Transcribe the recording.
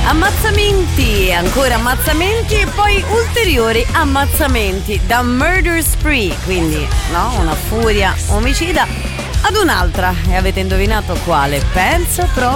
Ammazzamenti, ancora ammazzamenti e poi ulteriori ammazzamenti da murder spree, quindi no, una furia omicida ad un'altra. E avete indovinato quale? Penso proprio